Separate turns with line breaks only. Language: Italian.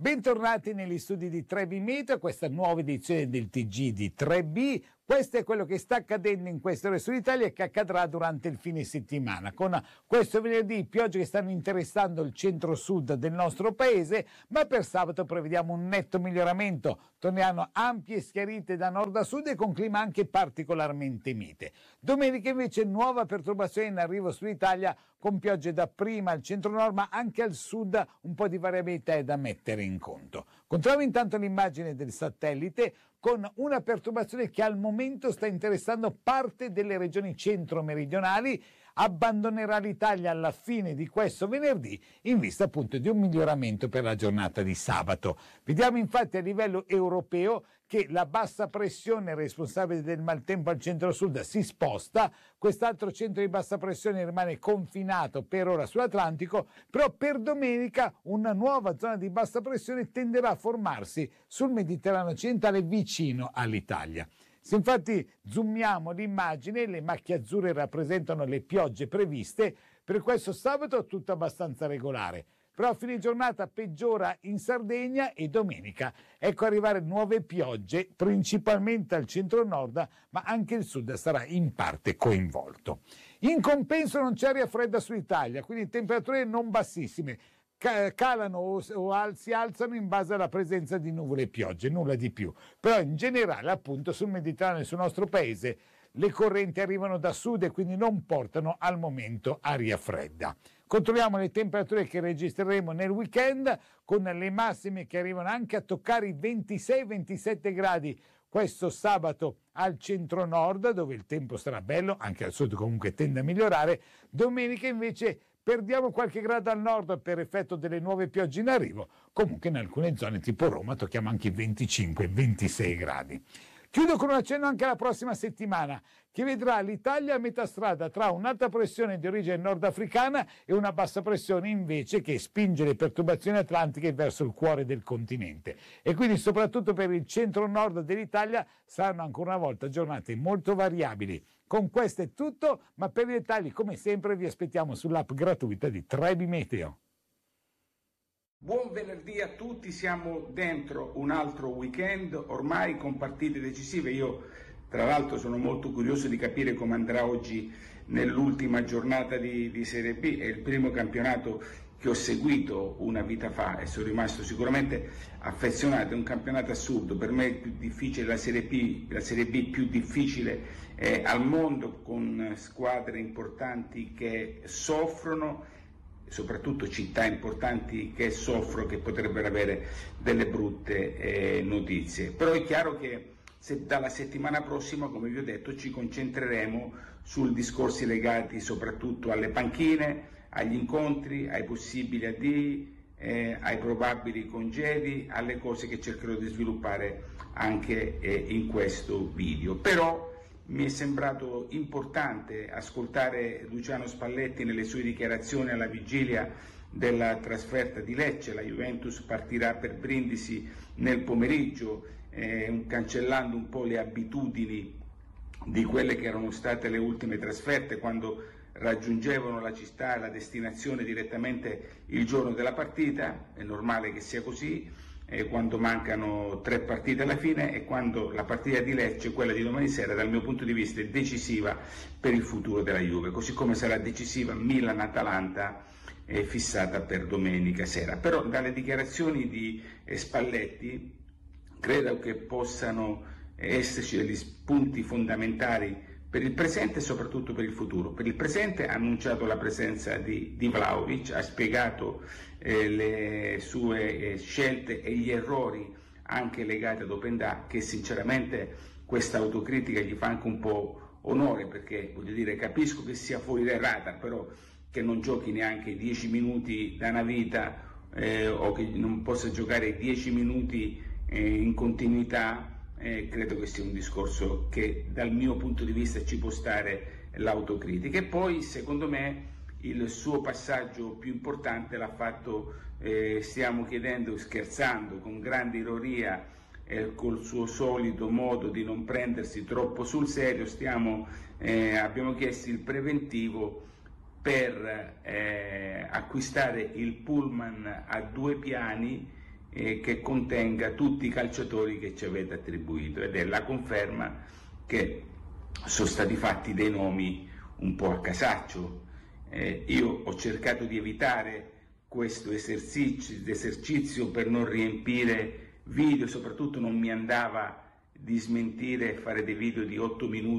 Bentornati negli studi di 3B Meteo, questa nuova edizione del TG di 3B. Questo è quello che sta accadendo in queste ore sull'Italia e che accadrà durante il fine settimana. Con questo venerdì piogge che stanno interessando il centro-sud del nostro paese, ma per sabato prevediamo un netto miglioramento. Torneranno ampie schiarite da nord a sud e con clima anche particolarmente mite. Domenica invece nuova perturbazione in arrivo sull'Italia con piogge dapprima al centro-nord, ma anche al sud un po' di variabilità è da mettere in conto. Controlliamo intanto l'immagine del satellite con una perturbazione che al momento sta interessando parte delle regioni centro-meridionali, abbandonerà l'Italia alla fine di questo venerdì in vista appunto di un miglioramento per la giornata di sabato. Vediamo infatti a livello europeo che la bassa pressione responsabile del maltempo al centro-sud si sposta, quest'altro centro di bassa pressione rimane confinato per ora sull'Atlantico, però per domenica una nuova zona di bassa pressione tenderà a formarsi sul Mediterraneo occidentale vicino all'Italia. Se infatti zoomiamo l'immagine, le macchie azzurre rappresentano le piogge previste. Per questo sabato tutto abbastanza regolare, però a fine giornata peggiora in Sardegna e domenica ecco arrivare nuove piogge principalmente al centro-nord, ma anche il sud sarà in parte coinvolto. In compenso non c'è aria fredda sull'Italia, quindi temperature non bassissime, calano o si alzano in base alla presenza di nuvole e piogge, nulla di più. Però in generale appunto sul Mediterraneo e sul nostro paese le correnti arrivano da sud e quindi non portano al momento aria fredda. Controlliamo le temperature che registreremo nel weekend con le massime che arrivano anche a toccare i 26-27 gradi questo sabato al centro-nord, dove il tempo sarà bello, anche al sud comunque tende a migliorare. Domenica invece perdiamo qualche grado al nord per effetto delle nuove piogge in arrivo, comunque in alcune zone tipo Roma tocchiamo anche i 25-26 gradi. Chiudo con un accenno anche alla prossima settimana, che vedrà l'Italia a metà strada tra un'alta pressione di origine nordafricana e una bassa pressione invece che spinge le perturbazioni atlantiche verso il cuore del continente. E quindi soprattutto per il centro-nord dell'Italia saranno ancora una volta giornate molto variabili. Con questo è tutto, ma per i dettagli come sempre vi aspettiamo sull'app gratuita di 3B Meteo.
Buon venerdì a tutti, siamo dentro un altro weekend ormai con partite decisive. Io tra l'altro sono molto curioso di capire come andrà oggi nell'ultima giornata di Serie B. È il primo campionato che ho seguito una vita fa e sono rimasto sicuramente affezionato. È un campionato assurdo, per me è più difficile la Serie B più difficile al mondo, con squadre importanti che soffrono, soprattutto città importanti che soffrono, che potrebbero avere delle brutte notizie. Però è chiaro che dalla settimana prossima, come vi ho detto, ci concentreremo su discorsi legati soprattutto alle panchine, agli incontri, ai possibili addii, ai probabili congedi, alle cose che cercherò di sviluppare anche in questo video. Però mi è sembrato importante ascoltare Luciano Spalletti nelle sue dichiarazioni alla vigilia della trasferta di Lecce. La Juventus partirà per Brindisi nel pomeriggio, cancellando un po' le abitudini di quelle che erano state le ultime trasferte, quando raggiungevano la città e la destinazione direttamente il giorno della partita. È normale che sia così. Quando mancano 3 partite alla fine e quando la partita di Lecce, quella di domani sera, dal mio punto di vista è decisiva per il futuro della Juve, così come sarà decisiva Milan-Atalanta fissata per domenica sera. Però dalle dichiarazioni di Spalletti credo che possano esserci degli spunti fondamentali per il presente e soprattutto per il futuro. Per il presente ha annunciato la presenza di Vlahovic, ha spiegato le sue scelte e gli errori anche legati ad Open Data, che sinceramente questa autocritica gli fa anche un po' onore, perché voglio dire, capisco che sia fuori dai radar, però che non giochi neanche 10 minuti da una vita o che non possa giocare 10 minuti in continuità. Credo che sia un discorso che dal mio punto di vista ci può stare l'autocritica. E poi secondo me il suo passaggio più importante l'ha fatto, stiamo chiedendo, scherzando, con grande ironia, col suo solito modo di non prendersi troppo sul serio, abbiamo chiesto il preventivo per acquistare il pullman a 2 piani che contenga tutti i calciatori che ci avete attribuito, ed è la conferma che sono stati fatti dei nomi un po' a casaccio. Io ho cercato di evitare questo esercizio per non riempire video, soprattutto non mi andava di smentire e fare dei video di 8 minuti